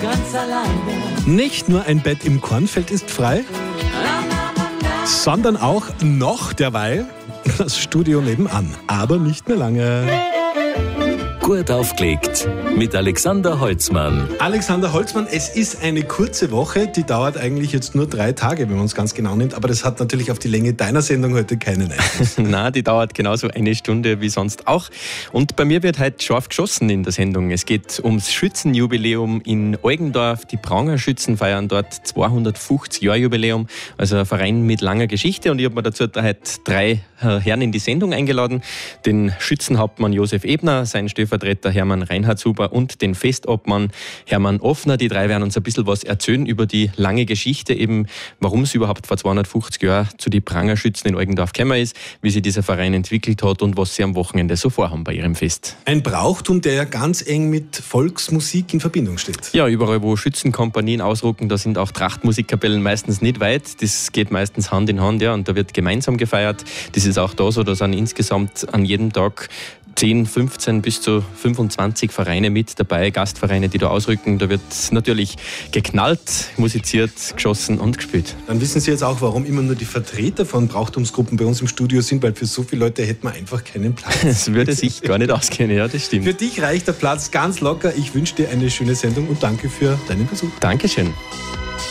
ganz alleine. Nicht nur ein Bett im Kornfeld ist frei, sondern auch noch derweil das Studio nebenan. Aber nicht mehr lange. Gut aufgelegt mit Alexander Holzmann. Alexander Holzmann, es ist eine kurze Woche, die dauert eigentlich jetzt nur 3 Tage, wenn man es ganz genau nimmt, aber das hat natürlich auf die Länge deiner Sendung heute keinen Einfluss. Nein, die dauert genauso eine Stunde wie sonst auch. Und bei mir wird heute scharf geschossen in der Sendung. Es geht ums Schützenjubiläum in Eugendorf. Die Pranger-Schützen feiern dort 250-Jahr-Jubiläum, also ein Verein mit langer Geschichte. Und ich habe mir dazu heute 3 Herren in die Sendung eingeladen. Den Schützenhauptmann Josef Ebner, seinen Stellvertreter Hermann Reinhardshuber und den Festobmann Hermann Offner. Die 3 werden uns ein bisschen was erzählen über die lange Geschichte, eben warum es überhaupt vor 250 Jahren zu den Pranger-Schützen in Eugendorf gekommen ist, wie sich dieser Verein entwickelt hat und was sie am Wochenende so vorhaben bei ihrem Fest. Ein Brauchtum, der ja ganz eng mit Volksmusik in Verbindung steht. Ja, überall wo Schützenkompanien ausrücken, da sind auch Trachtmusikkapellen meistens nicht weit. Das geht meistens Hand in Hand, ja, und da wird gemeinsam gefeiert. Das ist auch da so, da sind insgesamt an jedem Tag 10, 15 bis zu 25 Vereine mit dabei, Gastvereine, die da ausrücken. Da wird natürlich geknallt, musiziert, geschossen und gespielt. Dann wissen Sie jetzt auch, warum immer nur die Vertreter von Brauchtumsgruppen bei uns im Studio sind, weil für so viele Leute hätten wir einfach keinen Platz. Das würde sich gar nicht ausgehen, ja, das stimmt. Für dich reicht der Platz ganz locker. Ich wünsche dir eine schöne Sendung und danke für deinen Besuch. Dankeschön.